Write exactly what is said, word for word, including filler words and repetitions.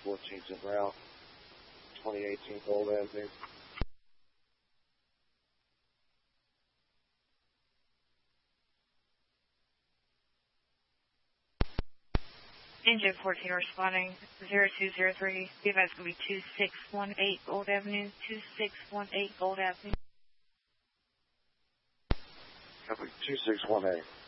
fourteenth and Route, twenty eighteen Gold Avenue. Engine fourteen responding, zero two zero three, the advice will be two six one eight Gold Avenue, two six one eight Gold Avenue. Copy, two six one eight.